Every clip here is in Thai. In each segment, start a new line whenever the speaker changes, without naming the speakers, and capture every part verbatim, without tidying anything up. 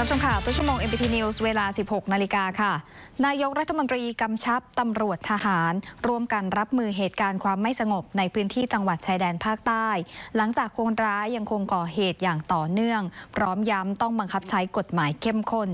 รับชมข่าวต้นชั่วโมง เอ็ม บี ที News เวลา สิบหกนาฬิกาค่ะนายกรัฐมนตรีกำชับตำรวจทหารร่วมกันรับมือเหตุการณ์ความไม่สงบในพื้นที่จังหวัดชายแดนภาคใต้หลังจากคนร้ายยังคงก่อเหตุอย่างต่อเนื่องพร้อมย้ำต้องบังคับใช้กฎหมายเข้มข้น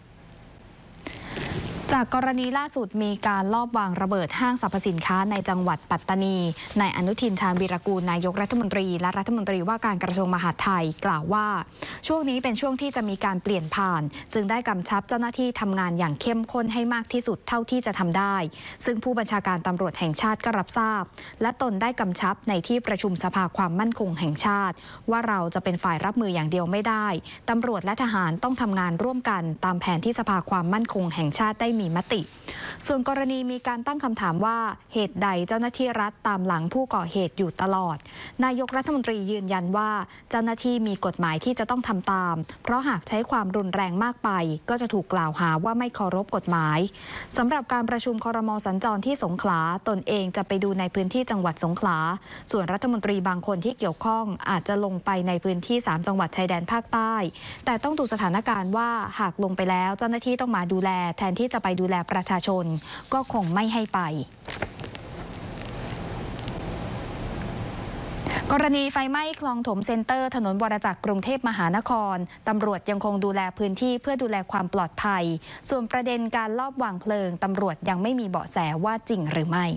จากกรณีล่าสุดมีการลอบวางระเบิดห้างสรรพสินค้าในจังหวัดปัตตานีนายอนุทินชาญวีรกูลนายกรัฐมนตรีและรัฐมนตรีว่าการกระทรวงมหาดไทยกล่าวว่าช่วงนี้เป็นช่วงที่จะมีการเปลี่ยนผ่านจึงได้กำชับเจ้าหน้าที่ทำงานอย่างเข้มข้นให้มากที่สุดเท่าที่จะทำได้ซึ่งผู้บัญชาการตำรวจแห่งชาติก็รับทราบและตนได้กำชับในที่ประชุมสภาความมั่นคงแห่งชาติว่าเราจะเป็นฝ่ายรับมืออย่างเดียวไม่ได้ตำรวจและทหารต้องทำงานร่วมกันตามแผนที่สภาความมั่นคงแห่งชาติได้มีมติส่วนกรณีมีการตั้งคำถามว่าเหตุใดเจ้าหน้าที่รัฐตามหลังผู้ก่อเหตุอยู่ตลอดนายกรัฐมนตรียืนยันว่าเจ้าหน้าที่มีกฎหมายที่จะต้องทำตามเพราะหากใช้ความรุนแรงมากไปก็จะถูกกล่าวหาว่าไม่เคารพกฎหมายสำหรับการประชุมครม.สัญจรที่สงขลาตนเองจะไปดูในพื้นที่จังหวัดสงขลาส่วนรัฐมนตรีบางคนที่เกี่ยวข้องอาจจะลงไปในพื้นที่สามจังหวัดชายแดนภาคใต้แต่ต้องดูสถานการณ์ว่าหากลงไปแล้วเจ้าหน้าที่ต้องมาดูแลแทนที่จะไปดูแลประชาชนก็คงไม่ให้ไปกรณีไฟไหม้คลองถมเซ็นเตอร์ถนนวรจักรกรุงเทพมหานครตำรวจยังคงดูแลพื้นที่เพื่อดูแลความปลอดภัยส่วนประเด็นการลอบวางเพลิงตำรวจยังไม่มีเบาะแสว่าจริงหรือไม่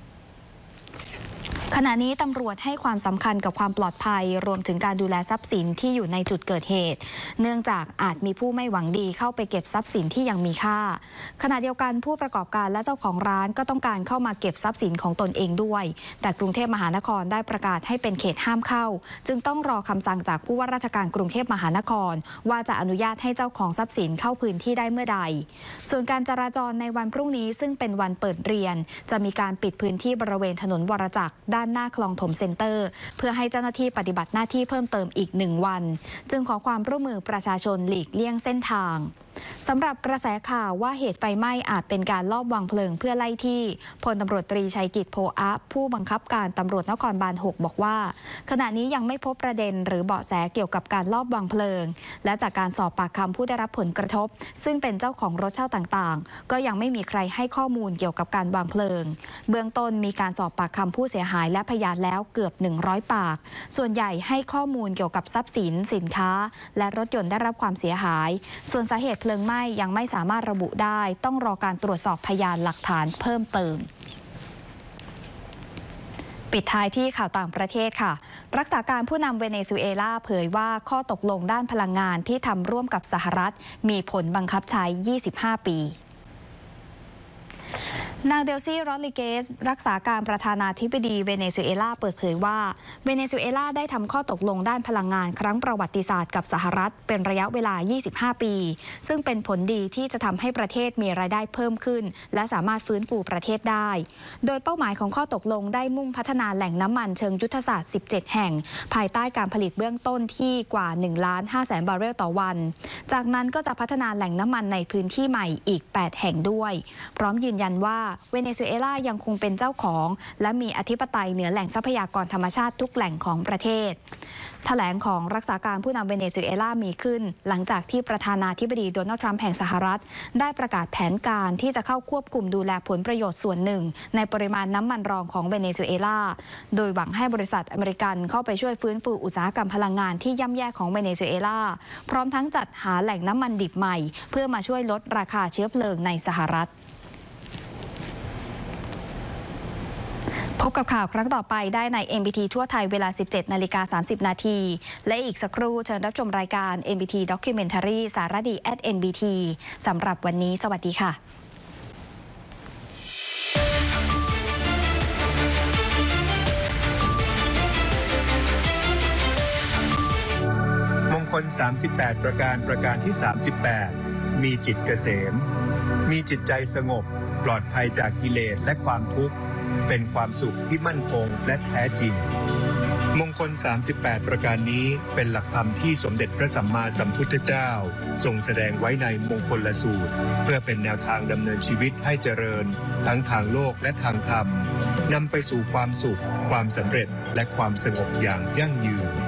ขณะนี้ตำรวจให้ความสำคัญกับความปลอดภัยรวมถึงการดูแลทรัพย์สินที่อยู่ในจุดเกิดเหตุเนื่องจากอาจมีผู้ไม่หวังดีเข้าไปเก็บทรัพย์สินที่ยังมีค่าขณะเดียวกันผู้ประกอบการและเจ้าของร้านก็ต้องการเข้ามาเก็บทรัพย์สินของตนเองด้วยแต่กรุงเทพมหานครได้ประกาศให้เป็นเขตห้ามเข้าจึงต้องรอคำสั่งจากผู้ว่าราชการกรุงเทพมหานครว่าจะอนุญาตให้เจ้าของทรัพย์สินเข้าพื้นที่ได้เมื่อใดส่วนการจราจรในวันพรุ่งนี้ซึ่งเป็นวันเปิดเรียนจะมีการปิดพื้นที่บริเวณถนนวรจักรด้านหน้าคลองถมเซ็นเตอร์เพื่อให้เจ้าหน้าที่ปฏิบัติหน้าที่เพิ่มเติมอีกหนึ่งวันจึงขอความร่วมมือประชาชนหลีกเลี่ยงเส้นทางสำหรับกระแสข่าวว่าเหตุไฟไหม้อาจเป็นการลอบวางเพลิงเพื่อไล่ที่พลตำรวจตรีชัยกิจโพอะผู้บังคับการตำรวจนครบาลหกบอกว่าขณะนี้ยังไม่พบประเด็นหรือเบาะแสเกี่ยวกับการลอบวางเพลิงและจากการสอบปากคำผู้ได้รับผลกระทบซึ่งเป็นเจ้าของรถเช่าต่างๆก็ยังไม่มีใครให้ข้อมูลเกี่ยวกับการวางเพลิงเบื้องต้นมีการสอบปากคำผู้เสียหายและพยานแล้วเกือบหนึ่งร้อยปากส่วนใหญ่ให้ข้อมูลเกี่ยวกับทรัพย์สินสินค้าและรถยนต์ได้รับความเสียหายส่วนสาเหตุเพลิงไหม้ยังไม่สามารถระบุได้ต้องรอการตรวจสอบพยานหลักฐานเพิ่มเติมปิดท้ายที่ข่าวต่างประเทศค่ะรักษาการผู้นำเวเนซุเอลาเผยว่าข้อตกลงด้านพลังงานที่ทำร่วมกับสหรัฐมีผลบังคับใช้ยี่สิบห้าปีนางเดลซี่โรดริเกสรักษาการประธานาธิบดีเวเนซุเอลาเปิดเผยว่าเวเนซุเอลาได้ทำข้อตกลงด้านพลังงานครั้งประวัติศาสตร์กับสหรัฐเป็นระยะเวลายี่สิบห้าปีซึ่งเป็นผลดีที่จะทำให้ประเทศมีรายได้เพิ่มขึ้นและสามารถฟื้นฟูประเทศได้โดยเป้าหมายของข้อตกลงได้มุ่งพัฒนาแหล่งน้ำมันเชิงยุทธศาสตร์สิบเจ็ดแห่งภายใต้การผลิตเบื้องต้นที่กว่าหนึ่งล้านห้าแสนบาร์เรลต่อวันจากนั้นก็จะพัฒนาแหล่งน้ำมันในพื้นที่ใหม่อีกแปดแห่งด้วยพร้อมยืนยันว่าเวเนซุเอลายังคงเป็นเจ้าของและมีอธิปไตยเหนือแหล่งทรัพยากรธรรมชาติทุกแหล่งของประเทศแถลงของรักษาการผู้นำเวเนซุเอลามีขึ้นหลังจากที่ประธานาธิบดีโดนัลด์ทรัมป์แห่งสหรัฐได้ประกาศแผนการที่จะเข้าควบคุมดูแลผลประโยชน์ส่วนหนึ่งในปริมาณน้ำมันรองของเวเนซุเอลาโดยหวังให้บริษัทอเมริกันเข้าไปช่วยฟื้นฟูอุตสาหกรรมพลังงานที่ย่ำแย่ของเวเนซุเอลาพร้อมทั้งจัดหาแหล่งน้ำมันดิบใหม่เพื่อมาช่วยลดราคาเชื้อเพลิงในสหรัฐพบกับข่าวครั้งต่อไปได้ใน เอ็ม บี ที ทั่วไทยเวลา สิบเจ็ดนาฬิกาสามสิบนาทีและอีกสักครู่เชิญรับชมรายการ เอ็ม บี ที Documentary สารดี แอท เอ็น บี ที สำหรับวันนี้สวัสดีค่ะ
มงคลสามสิบแปดประการประการที่สามสิบแปดมีจิตเกษมมีจิตใจสงบปลอดภัยจากกิเลสและความทุกข์เป็นความสุขที่มั่นคงและแท้จริงมงคลสามสิบแปดประการนี้เป็นหลักธรรมที่สมเด็จพระสัมมาสัมพุทธเจ้าทรงแสดงไว้ในมงคลสูตรเพื่อเป็นแนวทางดำเนินชีวิตให้เจริญทั้งทางโลกและทางธรรมนำไปสู่ความสุขความสำเร็จและความสงบอย่างยั่งยืน